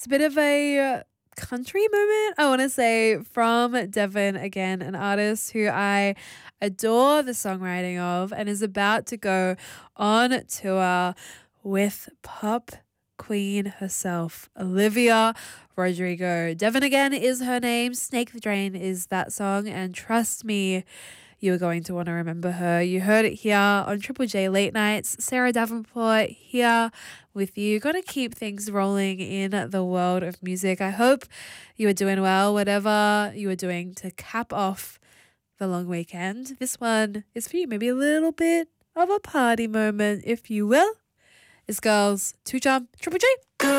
bit of a country moment, I want to say, from Devon again, an artist who I adore the songwriting of and is about to go on tour with pop queen herself, Olivia Rodrigo. Devon again is her name. Snake the Drain is that song. And trust me, you are going to want to remember her. You heard it here on Triple J Late Nights. Sarah Davenport here with you. Got to keep things rolling in the world of music. I hope you are doing well, whatever you are doing to cap off the long weekend. This one is for you, maybe a little bit of a party moment, if you will. It's girls to jump Triple J.